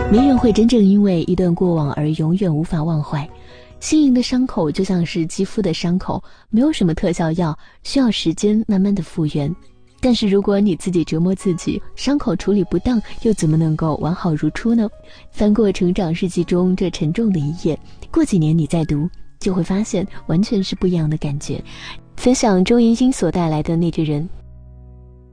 没人会真正因为一段过往而永远无法忘怀。心灵的伤口就像是肌肤的伤口，没有什么特效药，需要时间慢慢的复原。但是如果你自己折磨自己，伤口处理不当，又怎么能够完好如初呢？翻过成长日记中这沉重的一页，过几年你再读，就会发现完全是不一样的感觉。分享周延新所带来的那个人，